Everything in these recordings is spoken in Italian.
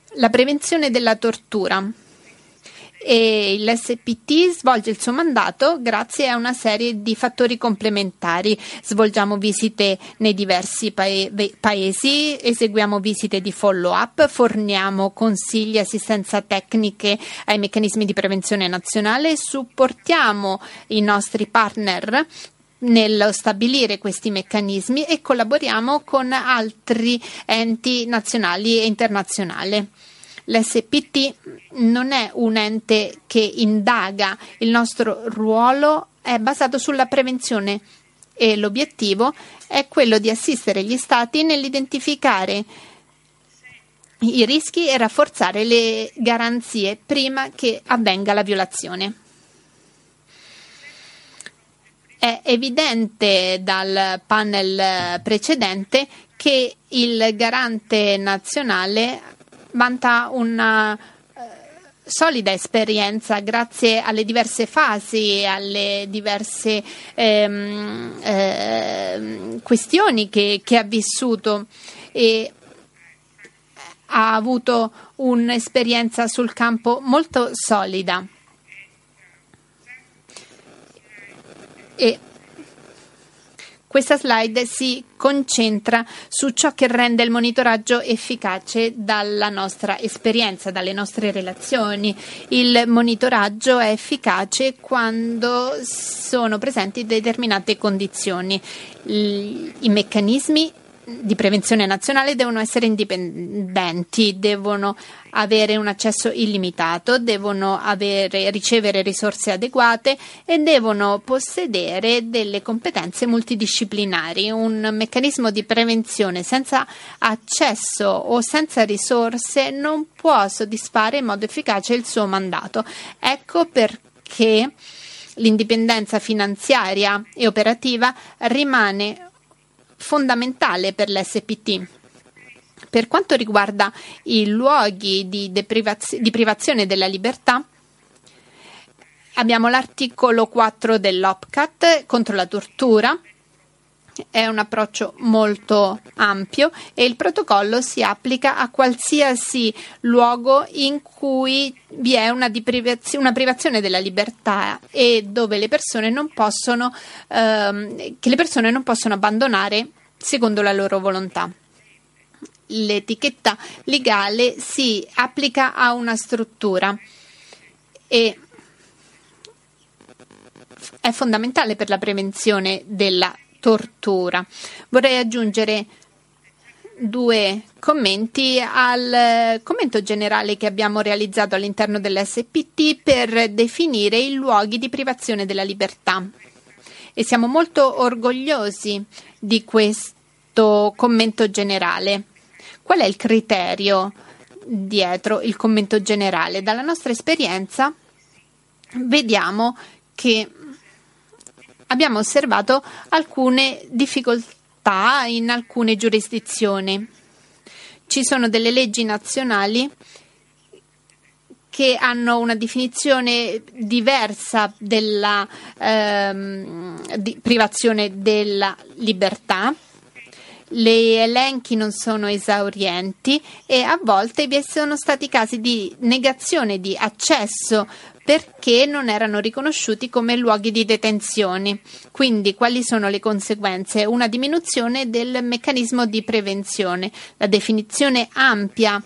La prevenzione della tortura. E l'SPT svolge il suo mandato grazie a una serie di fattori complementari. Svolgiamo visite nei diversi paesi, eseguiamo visite di follow-up, forniamo consigli e assistenza tecniche ai meccanismi di prevenzione nazionale, supportiamo i nostri partner nello stabilire questi meccanismi e collaboriamo con altri enti nazionali e internazionali. L'SPT non è un ente che indaga, il nostro ruolo è basato sulla prevenzione e l'obiettivo è quello di assistere gli Stati nell'identificare i rischi e rafforzare le garanzie prima che avvenga la violazione. È evidente dal panel precedente che il garante nazionale vanta una solida esperienza grazie alle diverse fasi, alle diverse questioni che ha vissuto e ha avuto un'esperienza sul campo molto solida. E questa slide si concentra su ciò che rende il monitoraggio efficace dalla nostra esperienza, dalle nostre relazioni. Il monitoraggio è efficace quando sono presenti determinate condizioni. I meccanismi di prevenzione nazionale devono essere indipendenti, devono avere un accesso illimitato, devono ricevere risorse adeguate e devono possedere delle competenze multidisciplinari. Un meccanismo di prevenzione senza accesso o senza risorse non può soddisfare in modo efficace il suo mandato. Ecco perché l'indipendenza finanziaria e operativa rimane fondamentale per l'SPT. Per quanto riguarda i luoghi di privazione della libertà, abbiamo l'articolo 4 dell'OPCAT contro la tortura. È un approccio molto ampio e il protocollo si applica a qualsiasi luogo in cui vi è una privazione della libertà e dove le persone non possono abbandonare secondo la loro volontà. L'etichetta legale si applica a una struttura e è fondamentale per la prevenzione della tortura. Vorrei aggiungere due commenti al commento generale che abbiamo realizzato all'interno dell'SPT per definire i luoghi di privazione della libertà. E siamo molto orgogliosi di questo commento generale. Qual è il criterio dietro il commento generale? Dalla nostra esperienza vediamo che abbiamo osservato alcune difficoltà in alcune giurisdizioni. Ci sono delle leggi nazionali che hanno una definizione diversa della privazione della libertà. Gli elenchi non sono esaurienti e a volte vi sono stati casi di negazione di accesso perché non erano riconosciuti come luoghi di detenzione. Quindi quali sono le conseguenze? Una diminuzione del meccanismo di prevenzione. La definizione ampia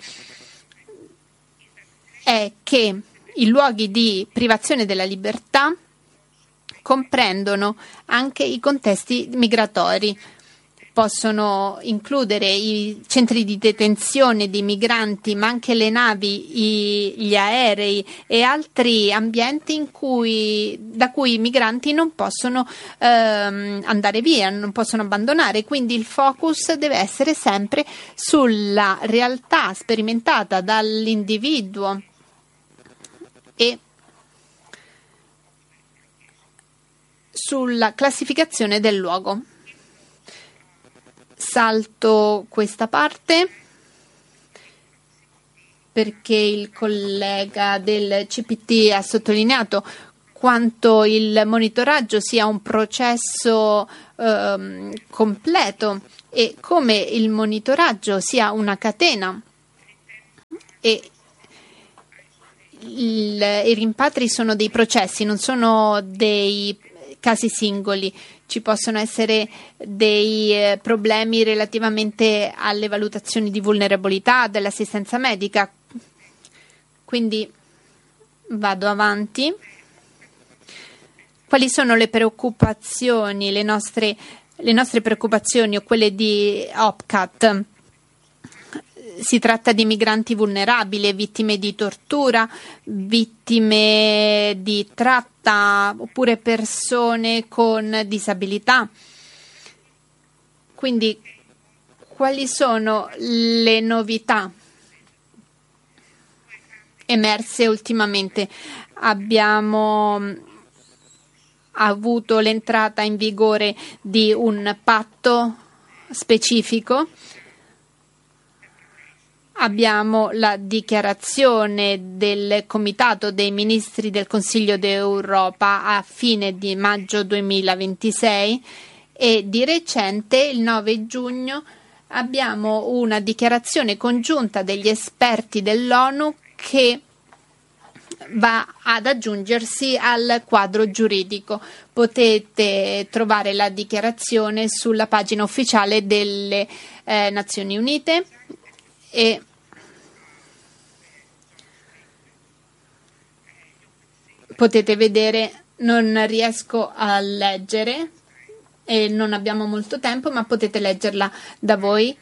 è che i luoghi di privazione della libertà comprendono anche i contesti migratori. Possono includere i centri di detenzione di migranti, ma anche le navi, gli aerei e altri ambienti da cui i migranti non possono andare via, non possono abbandonare. Quindi il focus deve essere sempre sulla realtà sperimentata dall'individuo e sulla classificazione del luogo. Salto questa parte perché il collega del CPT ha sottolineato quanto il monitoraggio sia un processo completo e come il monitoraggio sia una catena e i rimpatri sono dei processi, non sono dei casi singoli. Ci possono essere dei problemi relativamente alle valutazioni di vulnerabilità dell'assistenza medica. Quindi vado avanti. Quali sono le preoccupazioni, le nostre preoccupazioni o quelle di OPCAT? Si tratta di migranti vulnerabili, vittime di tortura, vittime di tratta oppure persone con disabilità. Quindi quali sono le novità emerse ultimamente? Abbiamo avuto l'entrata in vigore di un patto specifico. Abbiamo la dichiarazione del Comitato dei Ministri del Consiglio d'Europa a fine di maggio 2026 e di recente, il 9 giugno, abbiamo una dichiarazione congiunta degli esperti dell'ONU che va ad aggiungersi al quadro giuridico. Potete trovare la dichiarazione sulla pagina ufficiale delle Nazioni Unite. E potete vedere, non riesco a leggere e non abbiamo molto tempo, ma potete leggerla da voi.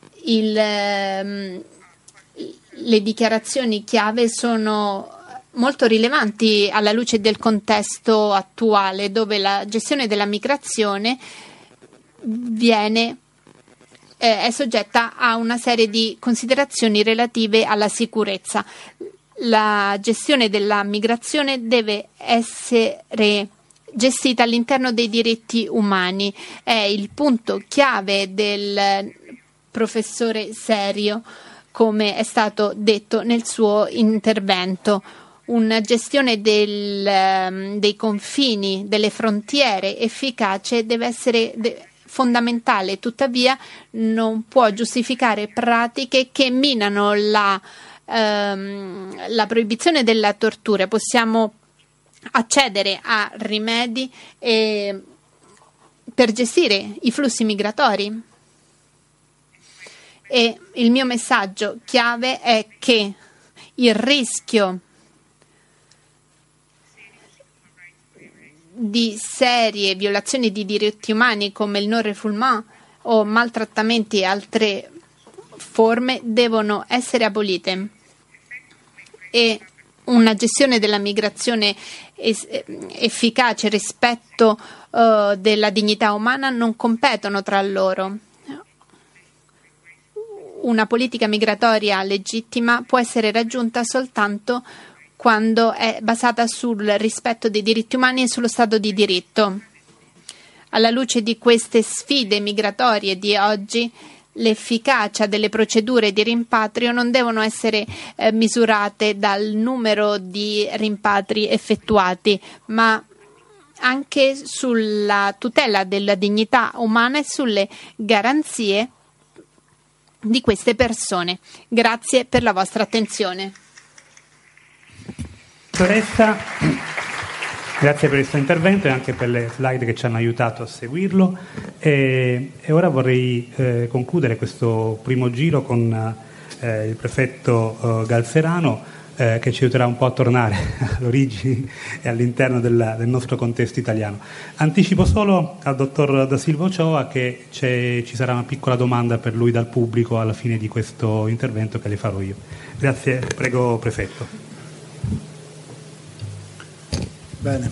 Le dichiarazioni chiave sono molto rilevanti alla luce del contesto attuale, dove la gestione della migrazione è soggetta a una serie di considerazioni relative alla sicurezza. La gestione della migrazione deve essere gestita all'interno dei diritti umani. È il punto chiave del professore Serio, come è stato detto nel suo intervento. Una gestione dei confini, delle frontiere efficace deve essere fondamentale, tuttavia non può giustificare pratiche che minano la proibizione della tortura. Possiamo accedere a rimedi per gestire i flussi migratori. E il mio messaggio chiave è che il rischio di serie violazioni di diritti umani come il non-refoulement o maltrattamenti e altre forme devono essere abolite, e una gestione della migrazione efficace rispetto della dignità umana non competono tra loro. Una politica migratoria legittima può essere raggiunta soltanto quando è basata sul rispetto dei diritti umani e sullo Stato di diritto. Alla luce di queste sfide migratorie di oggi, l'efficacia delle procedure di rimpatrio non devono essere misurate dal numero di rimpatri effettuati, ma anche sulla tutela della dignità umana e sulle garanzie di queste persone. Grazie per la vostra attenzione. Dottoressa, grazie per il suo intervento e anche per le slide che ci hanno aiutato a seguirlo. E ora vorrei concludere questo primo giro con il prefetto Galserano, che ci aiuterà un po' a tornare all'origine e all'interno del nostro contesto italiano. Anticipo solo al dottor Da Silva Ochoa che ci sarà una piccola domanda per lui dal pubblico alla fine di questo intervento che le farò io. Grazie, prego prefetto. Bene,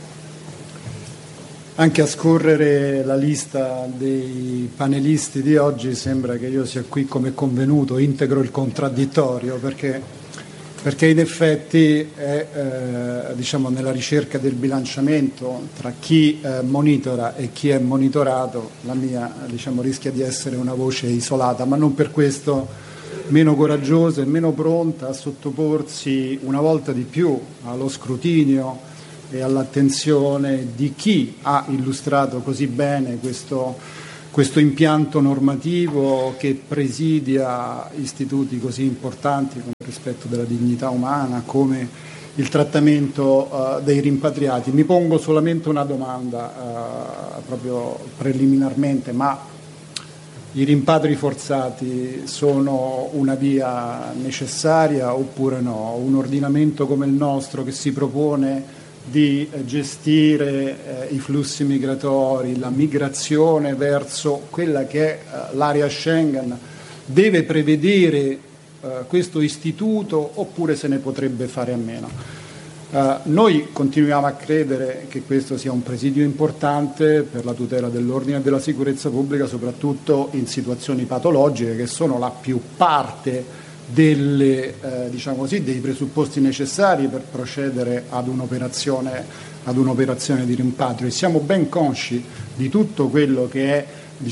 anche a scorrere la lista dei panelisti di oggi sembra che io sia qui come convenuto, integro il contraddittorio, perché in effetti è nella ricerca del bilanciamento tra chi monitora e chi è monitorato, la mia rischia di essere una voce isolata, ma non per questo meno coraggiosa e meno pronta a sottoporsi una volta di più allo scrutinio e all'attenzione di chi ha illustrato così bene questo questo impianto normativo che presidia istituti così importanti come il rispetto della dignità umana, come il trattamento dei rimpatriati. Mi pongo solamente una domanda proprio preliminarmente, ma i rimpatri forzati sono una via necessaria oppure no? Un ordinamento come il nostro che si propone di gestire i flussi migratori, la migrazione verso quella che è l'area Schengen, deve prevedere questo istituto oppure se ne potrebbe fare a meno? Noi continuiamo a credere che questo sia un presidio importante per la tutela dell'ordine e della sicurezza pubblica, soprattutto in situazioni patologiche che sono la più parte dei presupposti necessari per procedere ad un'operazione di rimpatrio, e siamo ben consci di tutto quello che è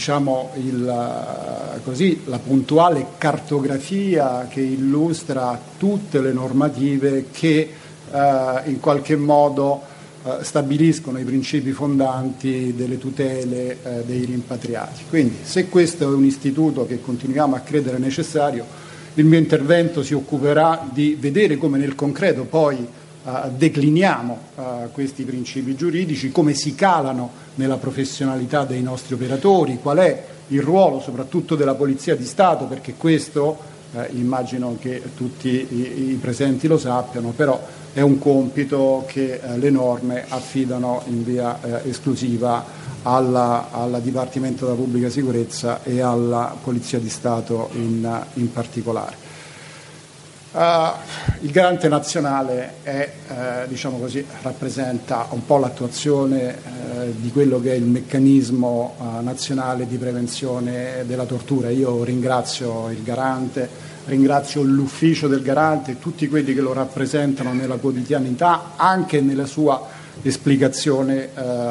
la puntuale cartografia che illustra tutte le normative che in qualche modo stabiliscono i principi fondanti delle tutele dei rimpatriati. Quindi, se questo è un istituto che continuiamo a credere necessario, il mio intervento si occuperà di vedere come nel concreto poi decliniamo questi principi giuridici, come si calano nella professionalità dei nostri operatori, qual è il ruolo soprattutto della Polizia di Stato, perché questo immagino che tutti i presenti lo sappiano, però è un compito che le norme affidano in via esclusiva al Dipartimento della Pubblica Sicurezza e alla Polizia di Stato in particolare. Il Garante nazionale rappresenta un po' l'attuazione di quello che è il meccanismo nazionale di prevenzione della tortura. Io ringrazio il Garante, ringrazio l'ufficio del Garante e tutti quelli che lo rappresentano nella quotidianità, anche nella sua esplicazione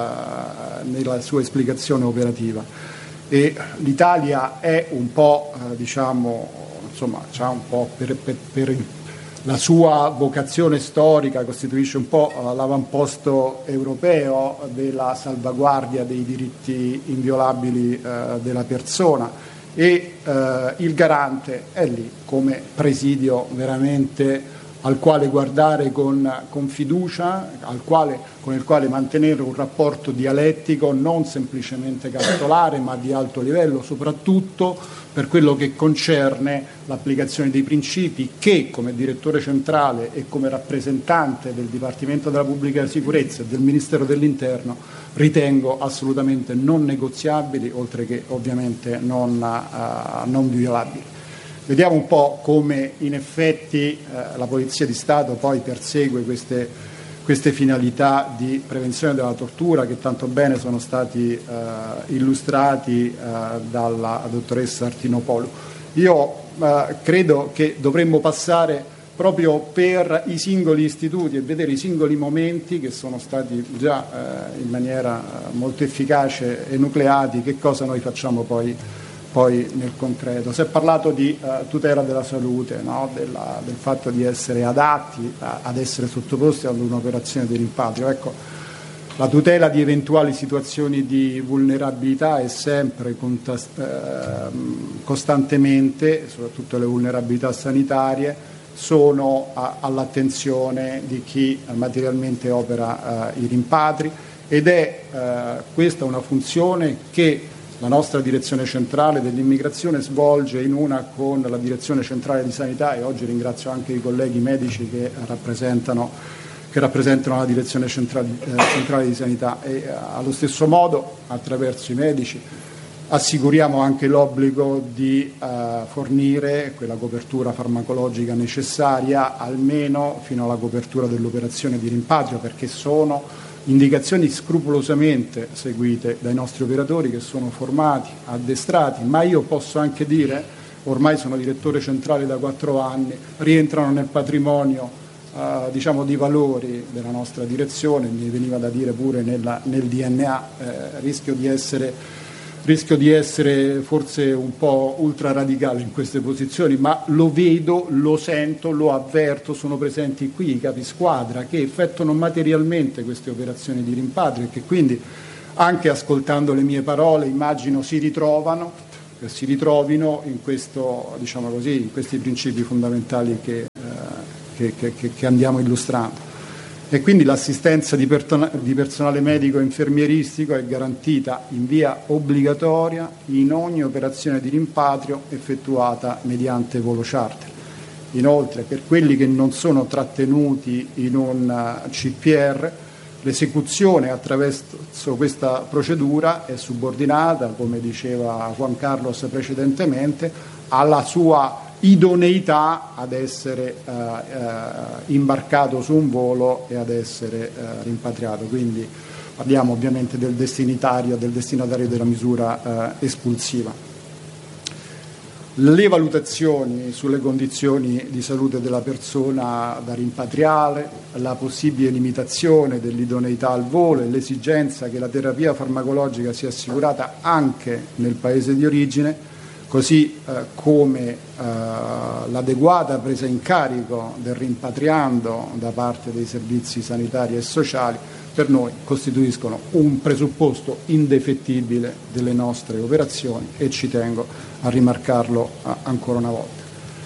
operativa. E l'Italia è un po', c'ha un po' per la sua vocazione storica, costituisce un po' l'avamposto europeo della salvaguardia dei diritti inviolabili della persona, e il Garante è lì come presidio veramente al quale guardare con fiducia, con il quale mantenere un rapporto dialettico, non semplicemente capitolare, ma di alto livello, soprattutto per quello che concerne l'applicazione dei principi che, come direttore centrale e come rappresentante del Dipartimento della Pubblica Sicurezza e del Ministero dell'Interno, ritengo assolutamente non negoziabili, oltre che ovviamente non violabili. Vediamo un po' come in effetti la Polizia di Stato poi persegue queste finalità di prevenzione della tortura, che tanto bene sono stati illustrati dalla dottoressa Artinopoulou. Io credo che dovremmo passare proprio per i singoli istituti e vedere i singoli momenti che sono stati già in maniera molto efficace enucleati, che cosa noi facciamo poi nel concreto. Si è parlato di tutela della salute, no? del fatto di essere adatti ad essere sottoposti ad un'operazione di rimpatrio. Ecco, la tutela di eventuali situazioni di vulnerabilità è sempre costantemente, soprattutto le vulnerabilità sanitarie, sono all'attenzione di chi materialmente opera i rimpatri, ed è questa una funzione che la nostra direzione centrale dell'immigrazione svolge in una con la direzione centrale di sanità, e oggi ringrazio anche i colleghi medici che rappresentano la direzione centrale di sanità, e allo stesso modo attraverso i medici assicuriamo anche l'obbligo di fornire quella copertura farmacologica necessaria almeno fino alla copertura dell'operazione di rimpatrio, perché sono indicazioni scrupolosamente seguite dai nostri operatori, che sono formati, addestrati, ma io posso anche dire, ormai sono direttore centrale da 4 anni, rientrano nel patrimonio di valori della nostra direzione, mi veniva da dire pure nel DNA. Rischio di essere forse un po' ultra radicale in queste posizioni, ma lo vedo, lo sento, lo avverto. Sono presenti qui i capi squadra che effettuano materialmente queste operazioni di rimpatrio e che quindi anche ascoltando le mie parole immagino si ritrovino in questo, diciamo così, in questi principi fondamentali che andiamo illustrando. E quindi l'assistenza di personale medico e infermieristico è garantita in via obbligatoria in ogni operazione di rimpatrio effettuata mediante volo charter. Inoltre, per quelli che non sono trattenuti in un CPR, l'esecuzione attraverso questa procedura è subordinata, come diceva Juan Carlos precedentemente, alla sua idoneità ad essere imbarcato su un volo e ad essere rimpatriato. Quindi parliamo ovviamente del destinatario della misura espulsiva. Le valutazioni sulle condizioni di salute della persona da rimpatriare, la possibile limitazione dell'idoneità al volo e l'esigenza che la terapia farmacologica sia assicurata anche nel paese di origine, così come l'adeguata presa in carico del rimpatriando da parte dei servizi sanitari e sociali, per noi costituiscono un presupposto indefettibile delle nostre operazioni e ci tengo a rimarcarlo ancora una volta.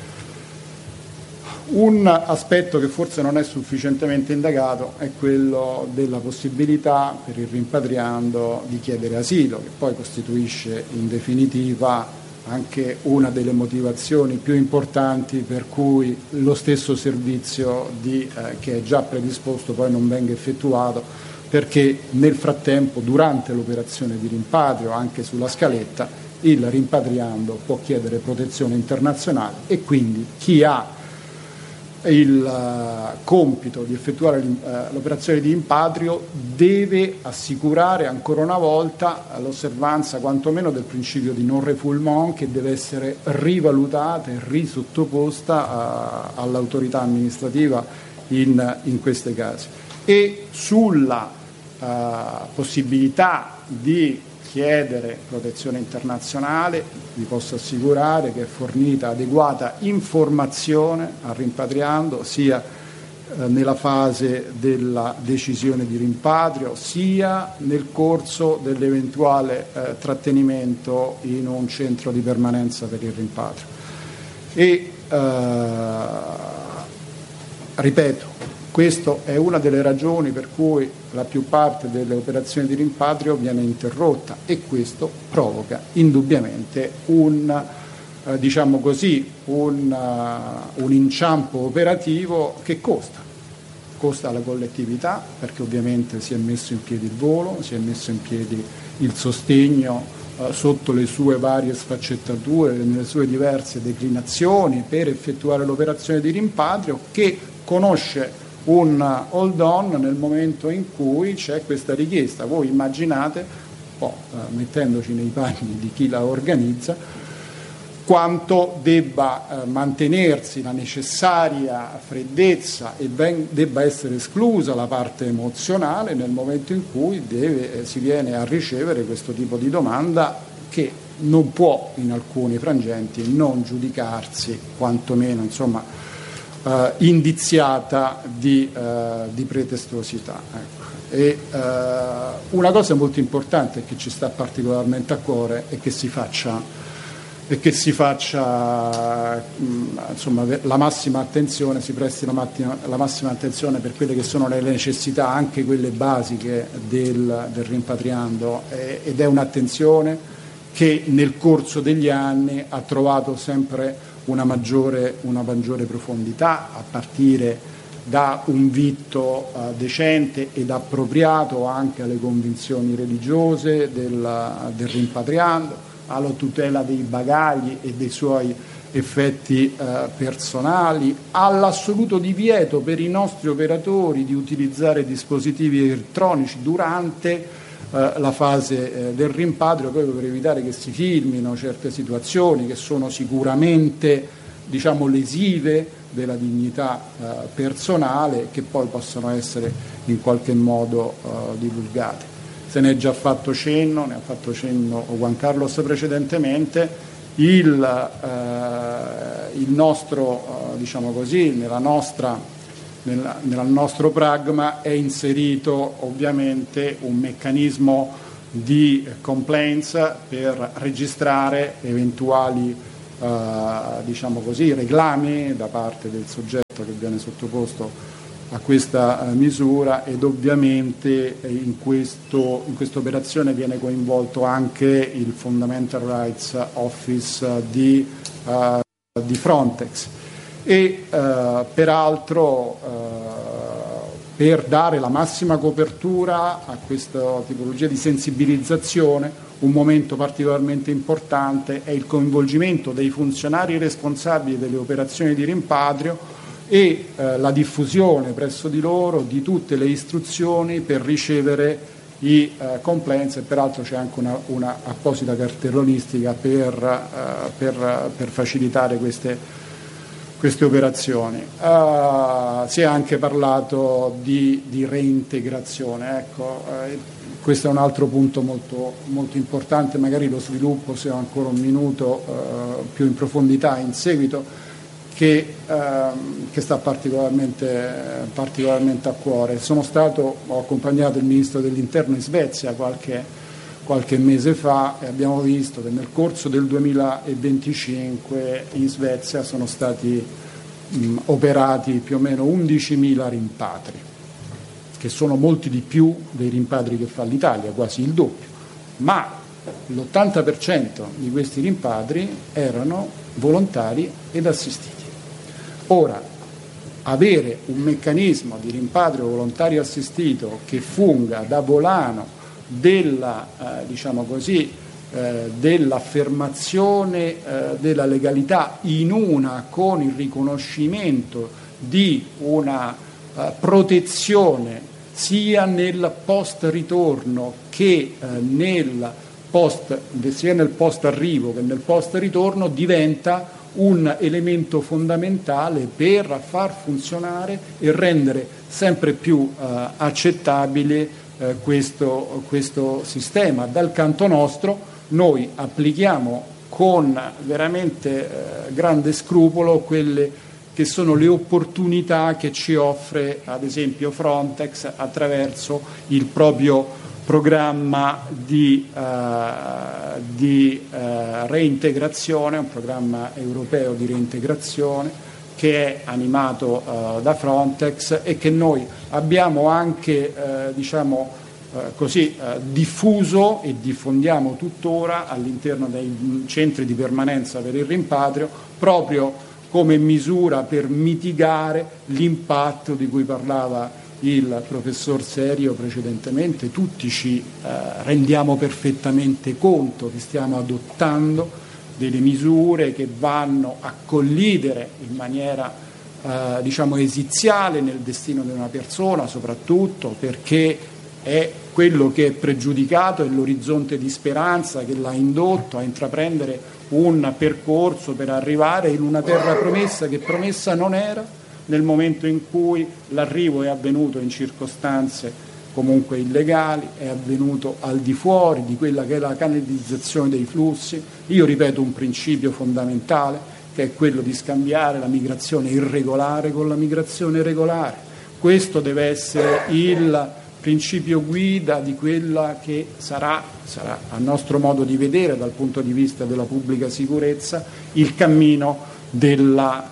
Un aspetto che forse non è sufficientemente indagato è quello della possibilità per il rimpatriando di chiedere asilo, che poi costituisce in definitiva anche una delle motivazioni più importanti per cui lo stesso servizio che è già predisposto poi non venga effettuato, perché nel frattempo, durante l'operazione di rimpatrio, anche sulla scaletta, il rimpatriando può chiedere protezione internazionale e quindi chi ha il compito di effettuare l'operazione di rimpatrio deve assicurare ancora una volta l'osservanza quantomeno del principio di non refoulement, che deve essere rivalutata e risottoposta all'autorità amministrativa in questi casi. E sulla possibilità di chiedere protezione internazionale vi posso assicurare che è fornita adeguata informazione al rimpatriando sia nella fase della decisione di rimpatrio sia nel corso dell'eventuale trattenimento in un centro di permanenza per il rimpatrio. E ripeto, questa è una delle ragioni per cui la più parte delle operazioni di rimpatrio viene interrotta e questo provoca indubbiamente un inciampo operativo che costa alla collettività, perché ovviamente si è messo in piedi il volo, si è messo in piedi il sostegno sotto le sue varie sfaccettature, nelle sue diverse declinazioni per effettuare l'operazione di rimpatrio, che conosce un hold on nel momento in cui c'è questa richiesta. Voi immaginate, mettendoci nei panni di chi la organizza, quanto debba mantenersi la necessaria freddezza e debba essere esclusa la parte emozionale nel momento in cui si viene a ricevere questo tipo di domanda, che non può in alcuni frangenti non giudicarsi quantomeno indiziata di pretestuosità. Ecco. E una cosa molto importante che ci sta particolarmente a cuore è che si faccia la massima attenzione, si presti la massima attenzione per quelle che sono le necessità, anche quelle basiche del rimpatriando, ed è un'attenzione che nel corso degli anni ha trovato sempre una maggiore profondità, a partire da un vitto decente ed appropriato anche alle convinzioni religiose del rimpatriando, alla tutela dei bagagli e dei suoi effetti personali, all'assoluto divieto per i nostri operatori di utilizzare dispositivi elettronici durante la fase del rimpatrio, proprio per evitare che si filmino certe situazioni che sono sicuramente lesive della dignità personale, che poi possono essere in qualche modo divulgate. Se ne è già fatto cenno, ne ha fatto cenno Juan Carlos precedentemente. Il nostro, nel nostro pragma è inserito ovviamente un meccanismo di compliance per registrare eventuali diciamo così, reclami da parte del soggetto che viene sottoposto a questa misura, ed ovviamente in questa operazione viene coinvolto anche il Fundamental Rights Office di Frontex. E peraltro per dare la massima copertura a questa tipologia di sensibilizzazione, un momento particolarmente importante è il coinvolgimento dei funzionari responsabili delle operazioni di rimpatrio e la diffusione presso di loro di tutte le istruzioni per ricevere i compliance, e peraltro c'è anche una apposita cartellonistica per facilitare queste operazioni. Si è anche parlato di reintegrazione. Ecco, questo è un altro punto molto, molto importante, magari lo sviluppo, se ho ancora un minuto, più in profondità in seguito, che sta particolarmente a cuore. Ho accompagnato il Ministro dell'Interno in Svezia qualche mese fa, e abbiamo visto che nel corso del 2025 in Svezia sono stati operati più o meno 11.000 rimpatri, che sono molti di più dei rimpatri che fa l'Italia, quasi il doppio, ma l'80% di questi rimpatri erano volontari ed assistiti. Ora, avere un meccanismo di rimpatrio volontario assistito che funga da volano diciamo così, dell'affermazione della legalità in una con il riconoscimento di una protezione sia nel post ritorno che sia nel post arrivo che nel post ritorno, diventa un elemento fondamentale per far funzionare e rendere sempre più accettabile questo sistema. Dal canto nostro noi applichiamo con veramente grande scrupolo quelle che sono le opportunità che ci offre ad esempio Frontex attraverso il proprio programma di reintegrazione, un programma europeo di reintegrazione che è animato da Frontex e che noi abbiamo anche diffuso e diffondiamo tuttora all'interno dei centri di permanenza per il rimpatrio, proprio come misura per mitigare l'impatto di cui parlava il professor Serio precedentemente. Tutti ci rendiamo perfettamente conto che stiamo adottando delle misure che vanno a collidere in maniera esiziale nel destino di una persona, soprattutto perché è quello che è pregiudicato, è l'orizzonte di speranza che l'ha indotto a intraprendere un percorso per arrivare in una terra promessa che promessa non era, nel momento in cui l'arrivo è avvenuto in circostanze comunque illegali, è avvenuto al di fuori di quella che è la canalizzazione dei flussi. Io ripeto un principio fondamentale, che è quello di scambiare la migrazione irregolare con la migrazione regolare. Questo deve essere il principio guida di quella che sarà a nostro modo di vedere dal punto di vista della pubblica sicurezza il cammino della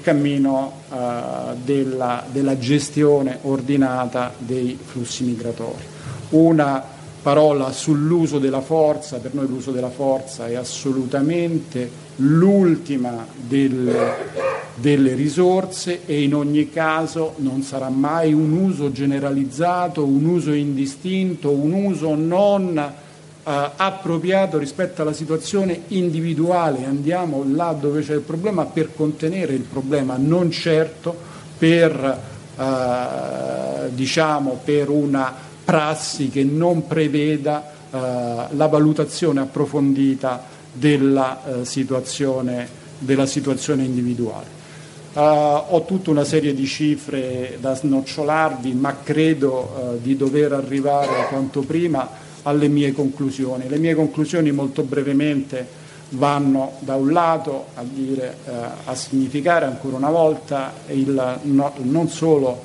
gestione ordinata dei flussi migratori. Una parola sull'uso della forza. Per noi l'uso della forza è assolutamente l'ultima delle risorse e in ogni caso non sarà mai un uso generalizzato, un uso indistinto, un uso non appropriato rispetto alla situazione individuale. Andiamo là dove c'è il problema per contenere il problema, non certo per una prassi che non preveda la valutazione approfondita della situazione individuale. Ho tutta una serie di cifre da snocciolarvi, ma credo di dover arrivare quanto prima alle mie conclusioni. Le mie conclusioni molto brevemente vanno da un lato a significare ancora una volta non solo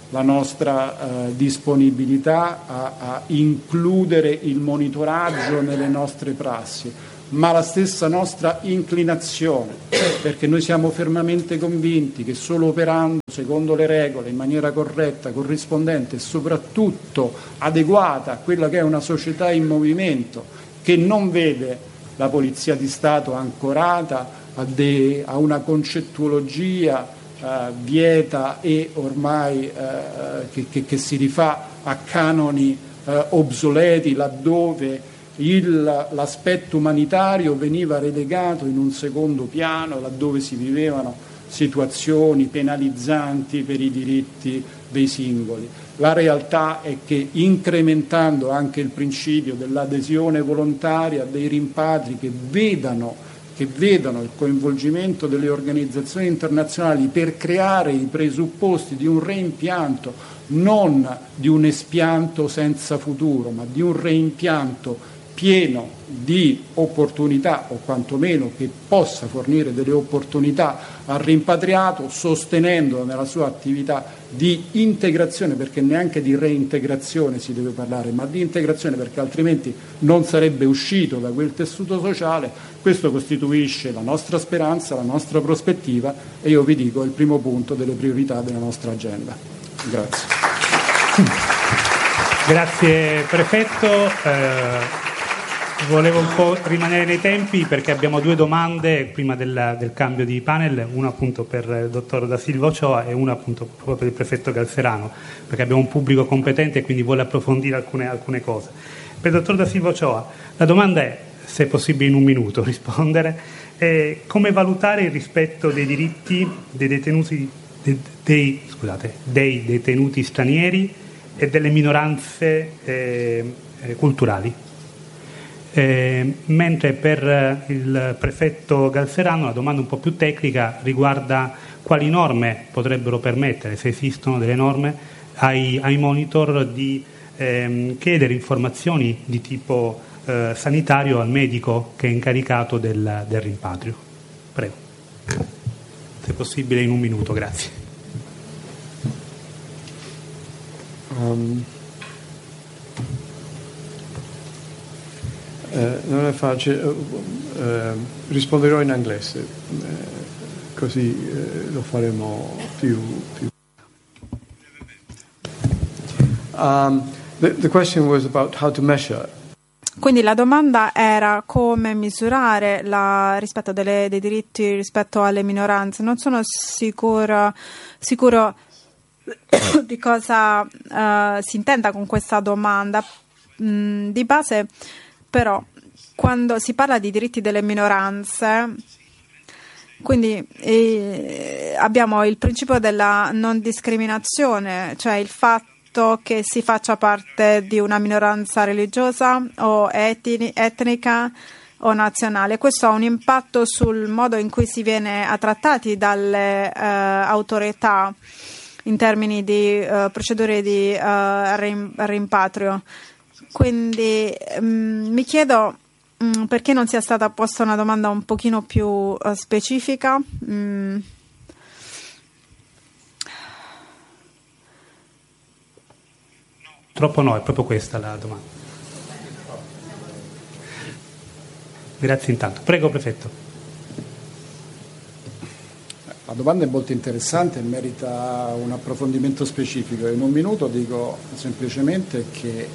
la nostra disponibilità a includere il monitoraggio nelle nostre prassi, ma la stessa nostra inclinazione, perché noi siamo fermamente convinti che solo operando secondo le regole, in maniera corretta, corrispondente e soprattutto adeguata a quella che è una società in movimento, che non vede la Polizia di Stato ancorata a una concettuologia vieta e ormai che si rifà a canoni obsoleti, laddove l'aspetto umanitario veniva relegato in un secondo piano, laddove si vivevano situazioni penalizzanti per i diritti dei singoli. La realtà è che, incrementando anche il principio dell'adesione volontaria, dei rimpatri che vedano il coinvolgimento delle organizzazioni internazionali per creare i presupposti di un reimpianto, non di un espianto senza futuro, ma di un reimpianto pieno di opportunità, o quantomeno che possa fornire delle opportunità al rimpatriato, sostenendolo nella sua attività di integrazione, perché neanche di reintegrazione si deve parlare, ma di integrazione, perché altrimenti non sarebbe uscito da quel tessuto sociale. Questo costituisce la nostra speranza, la nostra prospettiva, e io vi dico è il primo punto delle priorità della nostra agenda. Grazie. Grazie Prefetto. Volevo un po' rimanere nei tempi, perché abbiamo due domande prima del cambio di panel, una appunto per il dottor Da Silva Ochoa e una appunto proprio per il prefetto Galserano, perché abbiamo un pubblico competente e quindi vuole approfondire alcune cose. Per il dottor Da Silva Ochoa la domanda è, se è possibile in un minuto rispondere, come valutare il rispetto dei diritti dei detenuti stranieri e delle minoranze culturali. Mentre per il prefetto Galserano la domanda un po' più tecnica riguarda quali norme potrebbero permettere, se esistono delle norme, ai monitor di chiedere informazioni di tipo sanitario al medico che è incaricato del rimpatrio. Prego. Se possibile in un minuto, grazie. Non è facile, risponderò in inglese, così lo faremo più. The question was about how to measure. Quindi la domanda era come misurare il rispetto dei diritti rispetto alle minoranze. Non sono sicuro di cosa si intenda con questa domanda. Di base, però, quando si parla di diritti delle minoranze, quindi abbiamo il principio della non discriminazione, cioè il fatto che si faccia parte di una minoranza religiosa o etnica o nazionale. Questo ha un impatto sul modo in cui si viene trattati dalle autorità in termini di procedure di rimpatrio. Quindi mi chiedo perché non sia stata posta una domanda un pochino più specifica. Troppo no, è proprio questa la domanda. Grazie intanto. Prego, Prefetto. La domanda è molto interessante e merita un approfondimento specifico. In un minuto dico semplicemente che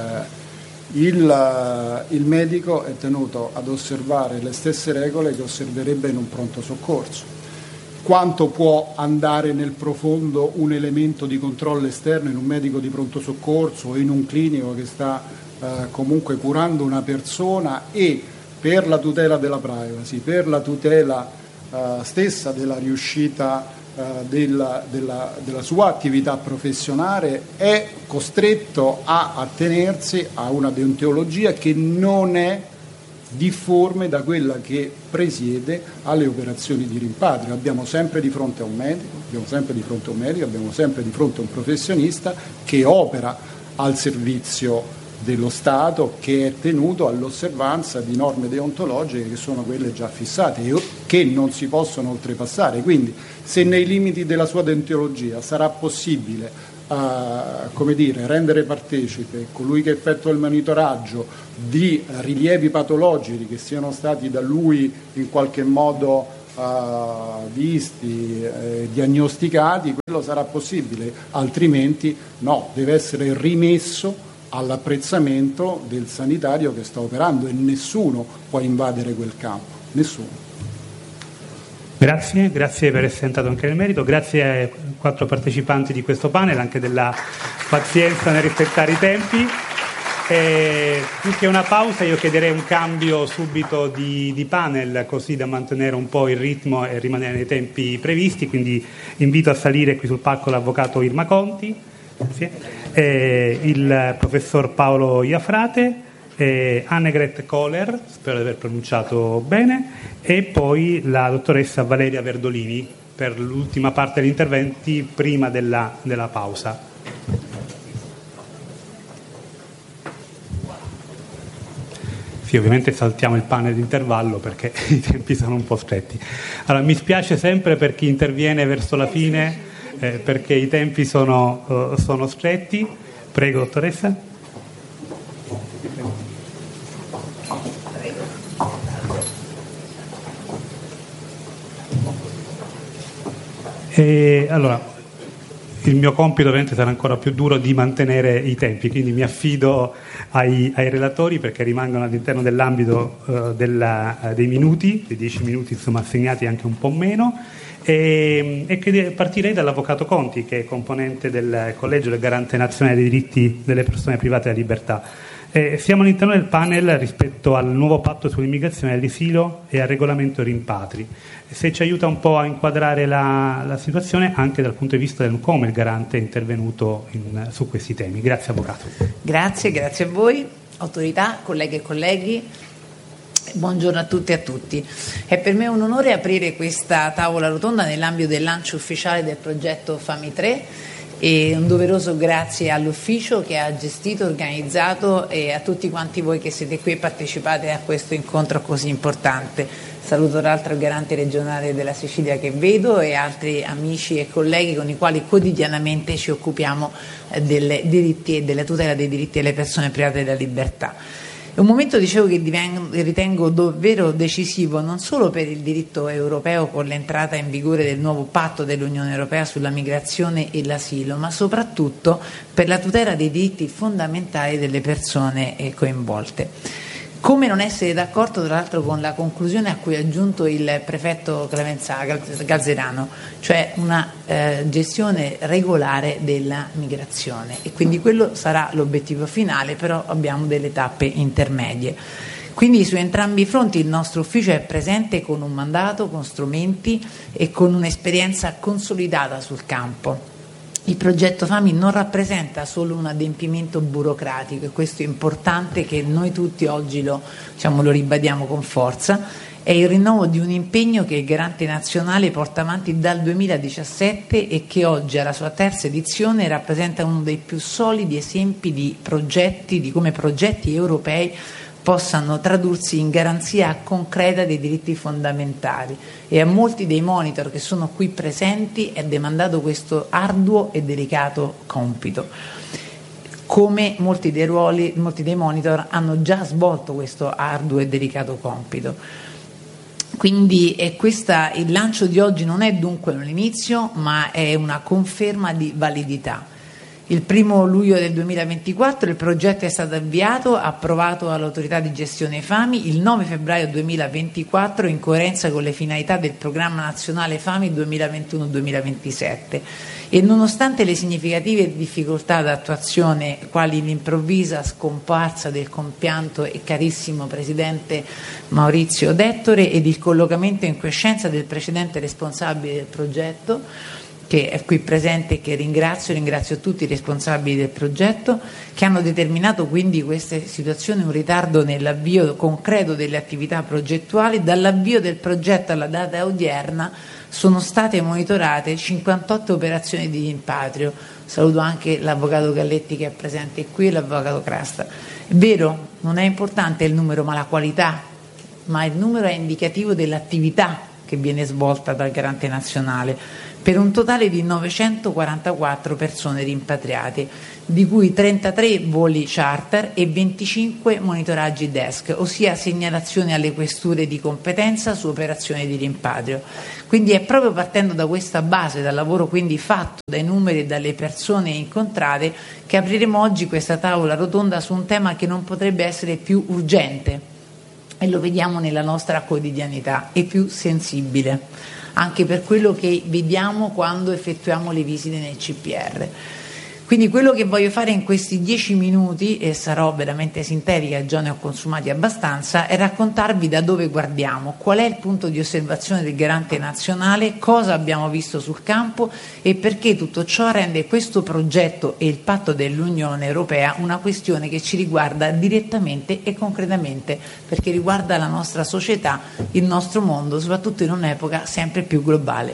il medico è tenuto ad osservare le stesse regole che osserverebbe in un pronto soccorso. Quanto può andare nel profondo un elemento di controllo esterno in un medico di pronto soccorso o in un clinico che sta comunque curando una persona, e per la tutela della privacy, per la tutela stessa della riuscita della sua attività professionale, è costretto a attenersi a una deontologia che non è difforme da quella che presiede alle operazioni di rimpatrio. Abbiamo sempre di fronte a un medico, abbiamo sempre di fronte a un professionista che opera al servizio dello Stato, che è tenuto all'osservanza di norme deontologiche che sono quelle già fissate e che non si possono oltrepassare. Quindi, se nei limiti della sua deontologia sarà possibile come dire, rendere partecipe colui che effettua il monitoraggio di rilievi patologici che siano stati da lui in qualche modo visti, diagnosticati, quello sarà possibile, altrimenti no, deve essere rimesso all'apprezzamento del sanitario che sta operando e nessuno può invadere quel campo, nessuno. Grazie per essere entrato anche nel merito, grazie ai 4 partecipanti di questo panel, anche della pazienza nel rispettare i tempi. Più che una pausa io chiederei un cambio subito di panel, così da mantenere un po' il ritmo e rimanere nei tempi previsti, quindi invito a salire qui sul palco l'avvocato Irma Conti, il professor Paolo Iafrate, Annegret Kohler, spero di aver pronunciato bene, e poi la dottoressa Valeria Verdolini per l'ultima parte degli interventi prima della pausa. Sì, ovviamente saltiamo il panel di intervallo perché i tempi sono un po' stretti. Allora, mi spiace sempre per chi interviene verso la fine perché i tempi sono stretti. Prego, dottoressa. Allora, il mio compito ovviamente sarà ancora più duro di mantenere i tempi, quindi mi affido ai relatori perché rimangono all'interno dell'ambito dei minuti, dei 10 minuti insomma assegnati, anche un po' meno, e che partirei dall'avvocato Conti, che è componente del Collegio del Garante Nazionale dei Diritti delle Persone Private della Libertà. Siamo all'interno del panel rispetto al nuovo patto sull'immigrazione e all'asilo e al regolamento rimpatri. Se ci aiuta un po' a inquadrare la situazione anche dal punto di vista del come il garante è intervenuto su questi temi. Grazie avvocato. Grazie a voi, autorità, colleghe e colleghi. Buongiorno a tutti e a tutti. È per me un onore aprire questa tavola rotonda nell'ambito del lancio ufficiale del progetto Fami 3 e un doveroso grazie all'ufficio che ha gestito, organizzato, e a tutti quanti voi che siete qui e partecipate a questo incontro così importante. Saluto tra l'altro il garante regionale della Sicilia che vedo e altri amici e colleghi con i quali quotidianamente ci occupiamo dei diritti e della tutela dei diritti delle persone private della libertà. È un momento, dicevo, che ritengo davvero decisivo non solo per il diritto europeo con l'entrata in vigore del nuovo patto dell'Unione Europea sulla migrazione e l'asilo, ma soprattutto per la tutela dei diritti fondamentali delle persone coinvolte. Come non essere d'accordo tra l'altro con la conclusione a cui ha giunto il prefetto Clemenza Galzerano, cioè una gestione regolare della migrazione, e quindi quello sarà l'obiettivo finale, però abbiamo delle tappe intermedie. Quindi su entrambi i fronti il nostro ufficio è presente con un mandato, con strumenti e con un'esperienza consolidata sul campo. Il progetto Fami non rappresenta solo un adempimento burocratico, e questo è importante che noi tutti oggi lo ribadiamo con forza. È il rinnovo di un impegno che il Garante Nazionale porta avanti dal 2017 e che oggi, alla sua terza edizione, rappresenta uno dei più solidi esempi di progetti, di come progetti europei possano tradursi in garanzia concreta dei diritti fondamentali, e a molti dei monitor che sono qui presenti è demandato questo arduo e delicato compito, come molti dei monitor hanno già svolto questo arduo e delicato compito. Quindi il lancio di oggi non è dunque un inizio, ma è una conferma di validità. Il 1 luglio del 2024 il progetto è stato avviato, approvato all'autorità di gestione Fami. Il 9 febbraio 2024, in coerenza con le finalità del programma nazionale Fami 2021-2027. E nonostante le significative difficoltà d'attuazione, quali l'improvvisa scomparsa del compianto e carissimo presidente Maurizio Dettore ed il collocamento in quiescenza del precedente responsabile del progetto, che è qui presente e che ringrazio tutti i responsabili del progetto, che hanno determinato quindi queste situazioni un ritardo nell'avvio concreto delle attività progettuali. Dall'avvio del progetto alla data odierna sono state monitorate 58 operazioni di rimpatrio. Saluto anche l'avvocato Galletti che è presente qui e l'avvocato Crasta. È vero, non è importante il numero ma la qualità, ma il numero è indicativo dell'attività che viene svolta dal Garante Nazionale. per un totale di 944 persone rimpatriate, di cui 33 voli charter e 25 monitoraggi desk, ossia segnalazioni alle questure di competenza su operazioni di rimpatrio. Quindi è proprio partendo da questa base, dal lavoro quindi fatto, dai numeri e dalle persone incontrate, che apriremo oggi questa tavola rotonda su un tema che non potrebbe essere più urgente, e lo vediamo nella nostra quotidianità, e più sensibile, anche per quello che vediamo quando effettuiamo le visite nel CPR. Quindi quello che voglio fare in questi 10 minuti, e sarò veramente sintetica, già ne ho consumati abbastanza, è raccontarvi da dove guardiamo, qual è il punto di osservazione del Garante nazionale, cosa abbiamo visto sul campo e perché tutto ciò rende questo progetto e il patto dell'Unione Europea una questione che ci riguarda direttamente e concretamente, perché riguarda la nostra società, il nostro mondo, soprattutto in un'epoca sempre più globale.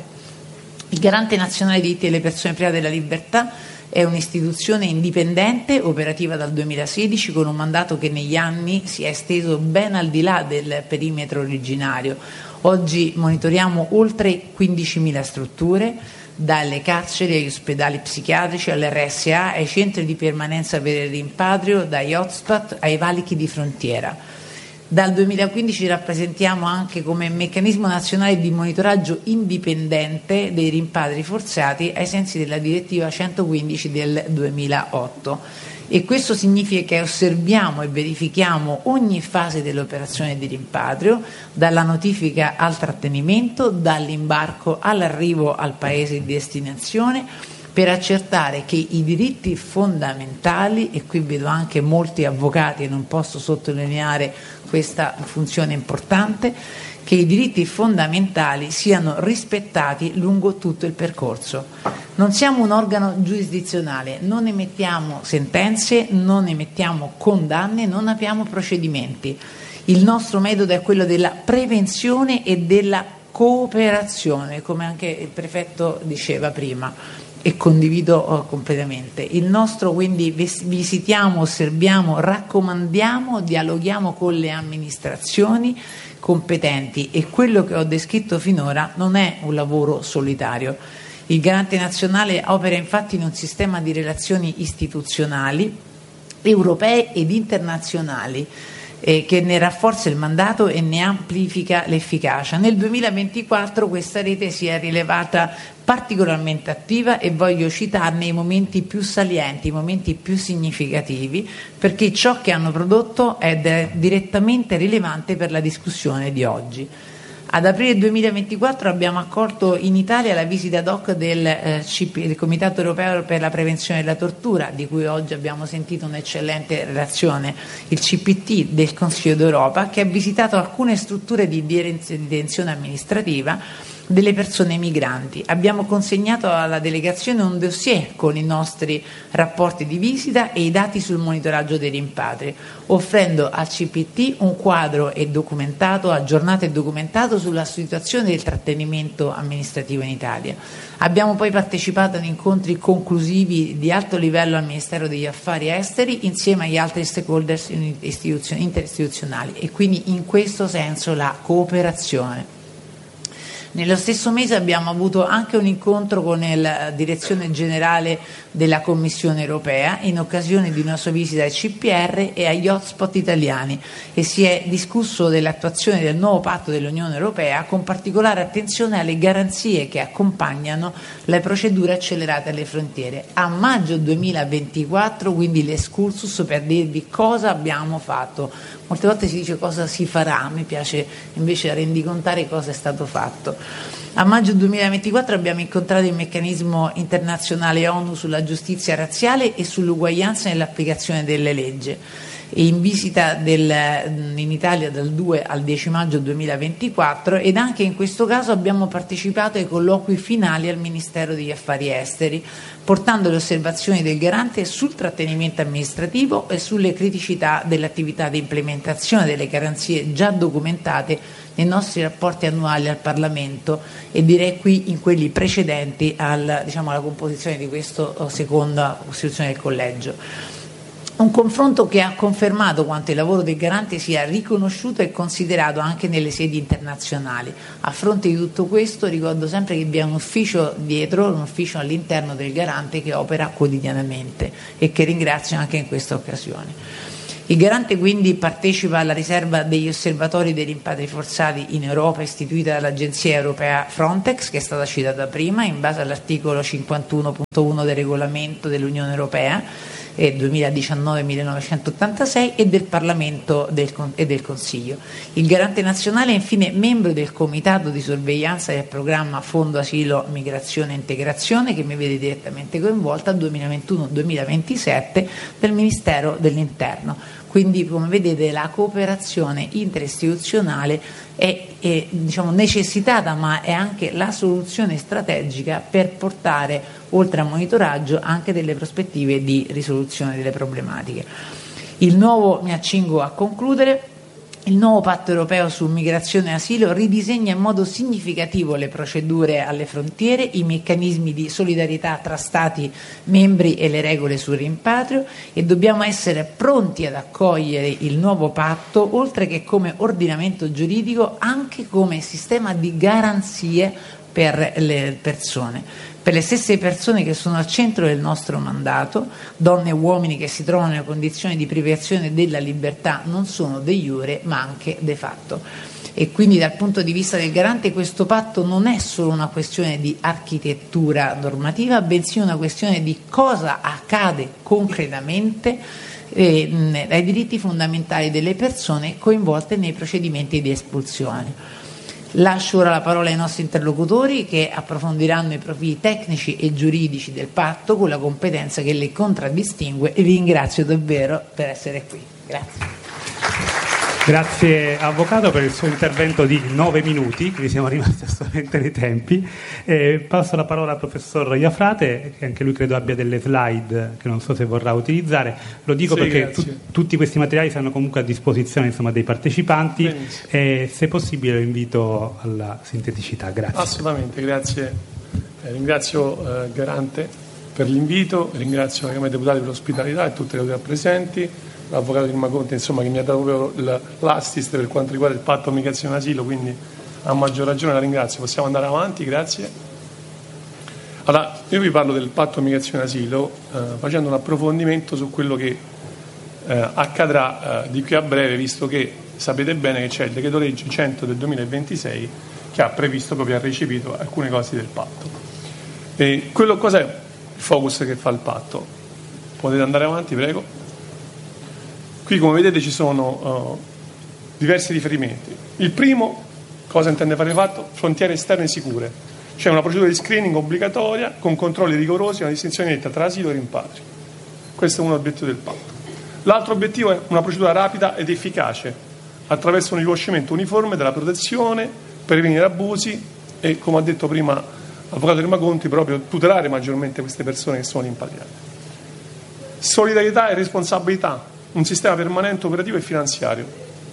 Il Garante nazionale dei diritti delle persone private della libertà è un'istituzione indipendente, operativa dal 2016, con un mandato che negli anni si è esteso ben al di là del perimetro originario. Oggi monitoriamo oltre 15.000 strutture, dalle carceri agli ospedali psichiatrici, all'RSA, ai centri di permanenza per il rimpatrio, dagli hotspot ai valichi di frontiera. Dal 2015 rappresentiamo anche come meccanismo nazionale di monitoraggio indipendente dei rimpatri forzati ai sensi della direttiva 115 del 2008, e questo significa che osserviamo e verifichiamo ogni fase dell'operazione di rimpatrio, dalla notifica al trattenimento, dall'imbarco all'arrivo al paese di destinazione, per accertare che i diritti fondamentali, e qui vedo anche molti avvocati e non posso sottolineare questa funzione importante, che i diritti fondamentali siano rispettati lungo tutto il percorso. Non siamo un organo giurisdizionale, non emettiamo sentenze, non emettiamo condanne, non apriamo procedimenti. Il nostro metodo è quello della prevenzione e della cooperazione, come anche il prefetto diceva prima, e condivido completamente. Il nostro, quindi, visitiamo, osserviamo, raccomandiamo, dialoghiamo con le amministrazioni competenti, e quello che ho descritto finora non è un lavoro solitario. Il Garante nazionale opera infatti in un sistema di relazioni istituzionali europee ed internazionali che ne rafforza il mandato e ne amplifica l'efficacia. Nel 2024 questa rete si è rilevata particolarmente attiva, e voglio citarne i momenti più salienti, i momenti più significativi, perché ciò che hanno prodotto è direttamente rilevante per la discussione di oggi. Ad aprile 2024 abbiamo accolto in Italia la visita ad hoc del Comitato Europeo per la Prevenzione della Tortura, di cui oggi abbiamo sentito un'eccellente relazione, il CPT del Consiglio d'Europa, che ha visitato alcune strutture di detenzione amministrativa delle persone migranti. Abbiamo consegnato alla delegazione un dossier con i nostri rapporti di visita e i dati sul monitoraggio dei rimpatri, offrendo al CPT un quadro aggiornato e documentato sulla situazione del trattenimento amministrativo in Italia. Abbiamo poi partecipato ad incontri conclusivi di alto livello al Ministero degli Affari Esteri insieme agli altri stakeholders interistituzionali, e quindi in questo senso la cooperazione. Nello stesso mese abbiamo avuto anche un incontro con la Direzione Generale della Commissione Europea in occasione di una sua visita ai CPR e agli hotspot italiani, e si è discusso dell'attuazione del nuovo patto dell'Unione Europea, con particolare attenzione alle garanzie che accompagnano le procedure accelerate alle frontiere. A maggio 2024, quindi l'escursus per dirvi cosa abbiamo fatto. Molte volte si dice cosa si farà, a me piace invece rendicontare cosa è stato fatto. A maggio 2024 abbiamo incontrato il meccanismo internazionale ONU sulla giustizia razziale e sull'uguaglianza nell'applicazione delle leggi, e in visita in Italia dal 2 al 10 maggio 2024, ed anche in questo caso abbiamo partecipato ai colloqui finali al Ministero degli Affari Esteri, portando le osservazioni del Garante sul trattenimento amministrativo e sulle criticità dell'attività di implementazione delle garanzie già documentate nei nostri rapporti annuali al Parlamento, e direi qui in quelli precedenti alla composizione di questa seconda costituzione del Collegio. Un confronto che ha confermato quanto il lavoro del Garante sia riconosciuto e considerato anche nelle sedi internazionali. A fronte di tutto questo ricordo sempre che vi è un ufficio dietro, un ufficio all'interno del Garante che opera quotidianamente e che ringrazio anche in questa occasione. Il Garante quindi partecipa alla riserva degli osservatori dei rimpatri forzati in Europa istituita dall'Agenzia Europea Frontex, che è stata citata prima, in base all'articolo 51.1 del regolamento dell'Unione Europea 2019-1986 e del Parlamento e del Consiglio. Il Garante nazionale è infine membro del Comitato di sorveglianza del programma Fondo Asilo, Migrazione e Integrazione, che mi vede direttamente coinvolta, 2021-2027 del Ministero dell'Interno. Quindi, come vedete, la cooperazione interistituzionale è diciamo, necessitata, ma è anche la soluzione strategica per portare, oltre al monitoraggio, anche delle prospettive di risoluzione delle problematiche. Mi accingo a concludere. Il nuovo patto europeo su migrazione e asilo ridisegna in modo significativo le procedure alle frontiere, i meccanismi di solidarietà tra Stati membri e le regole sul rimpatrio, e dobbiamo essere pronti ad accogliere il nuovo patto, oltre che come ordinamento giuridico, anche come sistema di garanzie per le persone, per le stesse persone che sono al centro del nostro mandato, donne e uomini che si trovano in condizioni di privazione della libertà non solo de iure ma anche de facto. E quindi dal punto di vista del Garante questo patto non è solo una questione di architettura normativa, bensì una questione di cosa accade concretamente ai diritti fondamentali delle persone coinvolte nei procedimenti di espulsione. Lascio ora la parola ai nostri interlocutori che approfondiranno i profili tecnici e giuridici del patto con la competenza che li contraddistingue, e vi ringrazio davvero per essere qui. Grazie. Grazie Avvocato per il suo intervento di 9 minuti, quindi siamo rimasti assolutamente nei tempi. Passo la parola al professor Iafrate, che anche lui credo abbia delle slide che non so se vorrà utilizzare. Lo dico perché tutti questi materiali saranno comunque a disposizione, insomma, dei partecipanti, e se possibile lo invito alla sinteticità. Grazie. Assolutamente, grazie. Ringrazio il Garante per l'invito, ringrazio la Camera dei Deputati per l'ospitalità e tutte le autorità presenti, l'avvocato Irma Conte, insomma, che mi ha dato proprio l'assist per quanto riguarda il patto migrazione e asilo, quindi a maggior ragione la ringrazio. Possiamo andare avanti, grazie. Allora, io vi parlo del patto migrazione e asilo facendo un approfondimento su quello che accadrà di qui a breve, visto che sapete bene che c'è il decreto legge 100 del 2026 che ha previsto, proprio ha recepito alcune cose del patto. E cos'è il focus che fa il patto? Potete andare avanti, prego. Qui, come vedete, ci sono diversi riferimenti. Il primo, cosa intende fare il patto? Frontiere esterne sicure. C'è una procedura di screening obbligatoria con controlli rigorosi e una distinzione netta tra asilo e rimpatrio. Questo è uno obiettivo del patto. L'altro obiettivo è una procedura rapida ed efficace attraverso un riconoscimento uniforme della protezione, prevenire abusi e, come ha detto prima l'avvocato Irma Conti, proprio tutelare maggiormente queste persone che sono rimpatriate. Solidarietà e responsabilità, un sistema permanente, operativo e finanziario,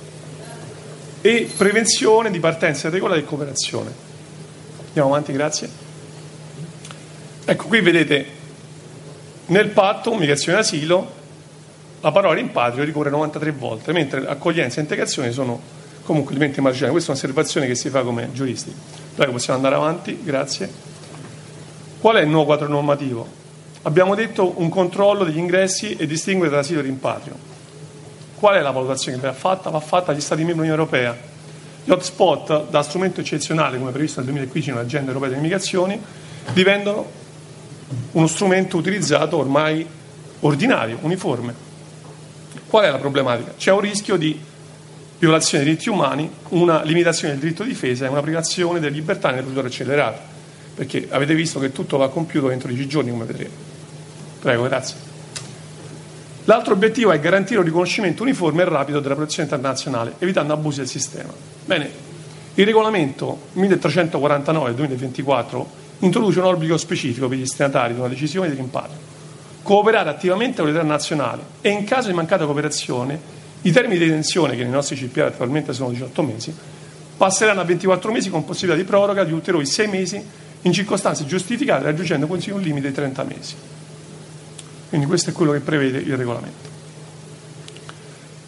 e prevenzione di partenza irregolare e cooperazione. Andiamo avanti, grazie. Ecco, qui vedete nel patto migrazione e asilo la parola rimpatrio ricorre 93 volte, mentre accoglienza e integrazione sono comunque elementi marginali. Questa è un'osservazione che si fa come giuristi. Prego, possiamo andare avanti, grazie. Qual è il nuovo quadro normativo? Abbiamo detto un controllo degli ingressi e distinguere tra asilo e rimpatrio. Qual è la valutazione che va fatta? Va fatta agli Stati membri dell'Unione Europea. Gli hotspot, da strumento eccezionale, come previsto nel 2015 nell'Agenda Europea delle Migrazioni, diventano uno strumento utilizzato ormai ordinario, uniforme. Qual è la problematica? C'è un rischio di violazione dei diritti umani, una limitazione del diritto di difesa e una privazione delle libertà nelle procedure accelerate, perché avete visto che tutto va compiuto entro 10 giorni, come vedremo. Prego, grazie. L'altro obiettivo è garantire un riconoscimento uniforme e rapido della protezione internazionale, evitando abusi del sistema. Bene, il regolamento 1349-2024 introduce un obbligo specifico per gli destinatari di una decisione di rimpatrio: cooperare attivamente con l'autorità nazionale e, in caso di mancata cooperazione, i termini di detenzione, che nei nostri CPR attualmente sono 18 mesi, passeranno a 24 mesi con possibilità di proroga di ulteriori 6 mesi in circostanze giustificate, raggiungendo così un limite di 30 mesi. Quindi questo è quello che prevede il regolamento.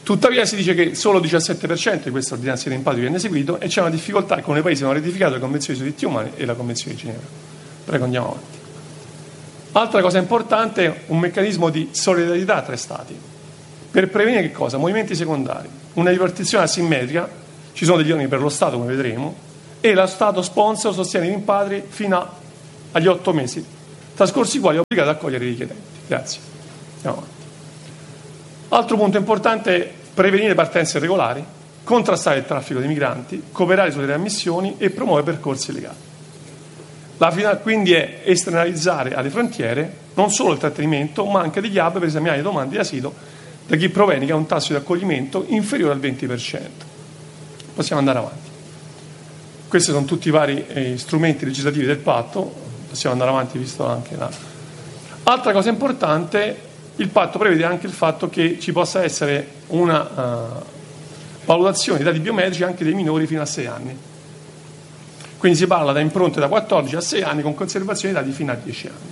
Tuttavia si dice che solo il 17% di questa ordinanza di rimpatrio viene eseguito e c'è una difficoltà che alcuni paesi hanno ratificato la Convenzione sui diritti umani e la Convenzione di Ginevra. Prego, andiamo avanti. Altra cosa importante è un meccanismo di solidarietà tra Stati. Per prevenire che cosa? Movimenti secondari. Una ripartizione asimmetrica, ci sono degli oneri per lo Stato, come vedremo, e lo Stato sponsor sostiene i rimpatri fino agli 8 mesi, trascorsi i quali è obbligato ad accogliere i richiedenti. Grazie. Andiamo avanti. Altro punto importante è prevenire partenze irregolari, contrastare il traffico di migranti, cooperare sulle riammissioni e promuovere percorsi legali. La finalità quindi è esternalizzare alle frontiere non solo il trattenimento, ma anche degli hub per esaminare le domande di asilo da chi proviene che ha un tasso di accoglimento inferiore al 20%. Possiamo andare avanti. Questi sono tutti i vari strumenti legislativi del patto, possiamo andare avanti visto anche la... Altra cosa importante, il patto prevede anche il fatto che ci possa essere una valutazione di dati biometrici anche dei minori fino a 6 anni. Quindi si parla da impronte da 14 a 6 anni con conservazione dei dati fino a 10 anni.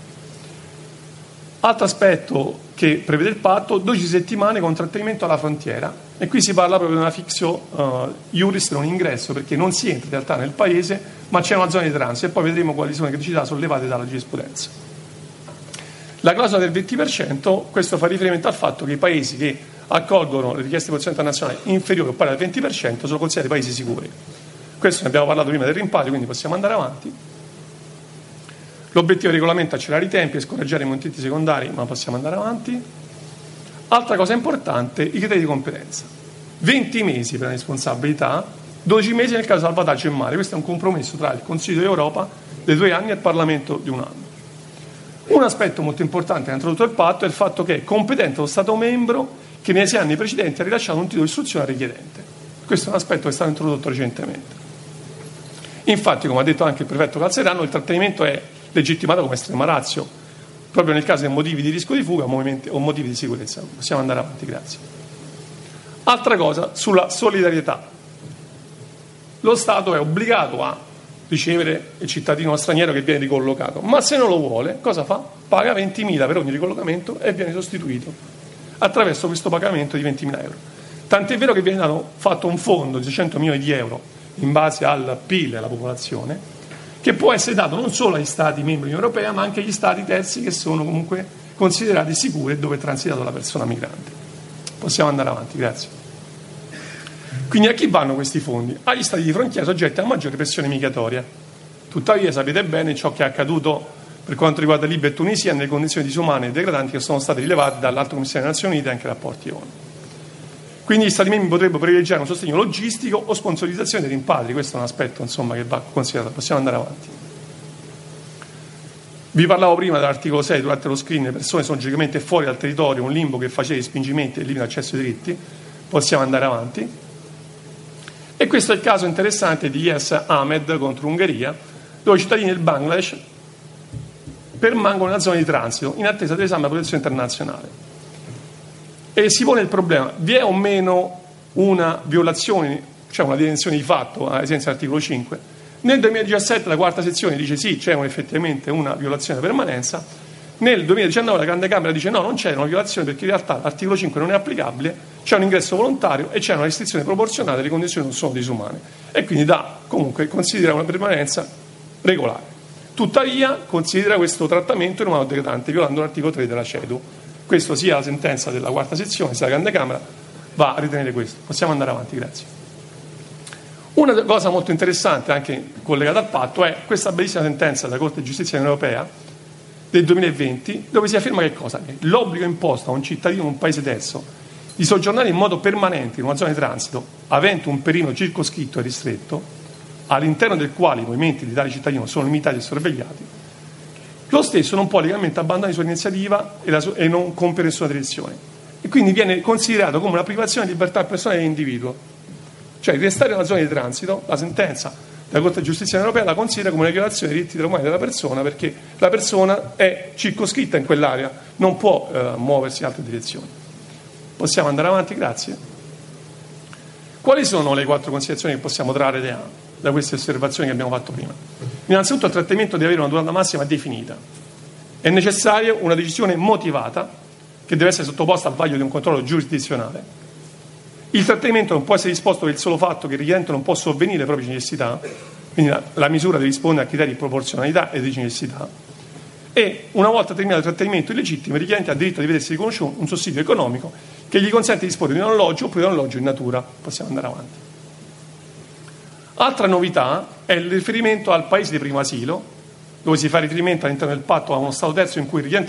Altro aspetto che prevede il patto, 12 settimane con trattenimento alla frontiera, e qui si parla proprio di una fictio iuris non ingresso, perché non si entra in realtà nel paese, ma c'è una zona di transito e poi vedremo quali sono le criticità sollevate dalla giurisprudenza. La clausola del 20%, questo fa riferimento al fatto che i paesi che accolgono le richieste di protezione internazionale inferiori o pari al 20% sono considerati paesi sicuri. Questo ne abbiamo parlato prima del rimpatrio, quindi possiamo andare avanti. L'obiettivo del regolamento è accelerare i tempi e scoraggiare i movimenti secondari, ma possiamo andare avanti. Altra cosa importante, i criteri di competenza. 20 mesi per la responsabilità, 12 mesi nel caso di salvataggio in mare. Questo è un compromesso tra il Consiglio d'Europa dei 2 anni e il Parlamento di 1 anno. Un aspetto molto importante che ha introdotto il patto è il fatto che è competente lo Stato membro che nei 6 anni precedenti ha rilasciato un titolo di istruzione al richiedente. Questo è un aspetto che è stato introdotto recentemente. Infatti, come ha detto anche il prefetto Calzerano, il trattenimento è legittimato come estrema ratio, proprio nel caso di motivi di rischio di fuga o motivi di sicurezza. Possiamo andare avanti, grazie. Altra cosa, sulla solidarietà. Lo Stato è obbligato a ricevere il cittadino straniero che viene ricollocato, ma se non lo vuole, cosa fa? Paga 20.000 per ogni ricollocamento e viene sostituito attraverso questo pagamento di 20.000 euro. Tant'è vero che viene fatto un fondo di 600 milioni di euro in base al PIL e alla popolazione, che può essere dato non solo agli Stati membri dell'Unione Europea, ma anche agli Stati terzi che sono comunque considerati sicuri e dove è transitato la persona migrante. Possiamo andare avanti, grazie. Quindi a chi vanno questi fondi? Agli Stati di frontiera soggetti a maggiore pressione migratoria. Tuttavia sapete bene ciò che è accaduto per quanto riguarda Libia e Tunisia nelle condizioni disumane e degradanti che sono state rilevate dall'Alto Commissario delle Nazioni Unite e anche dai rapporti ONU. Quindi gli Stati membri potrebbero privilegiare un sostegno logistico o sponsorizzazione dei rimpatri. Questo è un aspetto che va considerato. Possiamo andare avanti. Vi parlavo prima dell'articolo 6, durante lo screening le persone sono genericamente fuori dal territorio, un limbo che faceva respingimenti e limita l'accesso ai diritti. Possiamo andare avanti. E questo è il caso interessante di Yes Ahmed contro l'Ungheria, dove i cittadini del Bangladesh permangono nella zona di transito in attesa dell'esame della protezione internazionale. E si pone il problema, vi è o meno una violazione, cioè una detenzione di fatto, ai sensi dell'articolo 5? Nel 2017 la quarta sezione dice sì, c'è effettivamente una violazione della permanenza. Nel 2019 la Grande Camera dice no, non c'è una violazione perché in realtà l'articolo 5 non è applicabile, c'è un ingresso volontario e c'è una restrizione proporzionale, le condizioni non sono disumane. E quindi comunque considera una permanenza regolare. Tuttavia considera questo trattamento in un modo degradante, violando l'articolo 3 della CEDU. Questo sia la sentenza della quarta sezione, sia la Grande Camera va a ritenere questo. Possiamo andare avanti, grazie. Una cosa molto interessante, anche collegata al patto, è questa bellissima sentenza della Corte di Giustizia Europea del 2020, dove si afferma che cosa? Che l'obbligo imposto a un cittadino di un paese terzo di soggiornare in modo permanente in una zona di transito, avente un perimetro circoscritto e ristretto, all'interno del quale i movimenti di tale cittadino sono limitati e sorvegliati, lo stesso non può legalmente abbandonare la sua iniziativa e non compiere nessuna direzione. E quindi viene considerato come una privazione di libertà personale dell'individuo. Cioè, restare nella zona di transito, la sentenza della Corte di Giustizia Europea la considera come una violazione dei diritti umani della persona, perché la persona è circoscritta in quell'area, non può muoversi in altre direzioni. Possiamo andare avanti, grazie. Quali sono le 4 considerazioni che possiamo trarre da queste osservazioni che abbiamo fatto prima? Innanzitutto il trattenimento deve avere una durata massima definita. È necessaria una decisione motivata che deve essere sottoposta al vaglio di un controllo giurisdizionale. Il trattenimento non può essere disposto per il solo fatto che il richiedente non può sovvenire alle proprie necessità, quindi la misura deve rispondere a criteri di proporzionalità e di necessità, e una volta terminato il trattenimento illegittimo il richiedente ha diritto di vedersi riconosciuto un sussidio economico che gli consente di disporre di un alloggio oppure di un alloggio in natura. Possiamo andare avanti. Altra novità è il riferimento al paese di primo asilo, dove si fa riferimento all'interno del patto a uno Stato terzo in cui il richiedente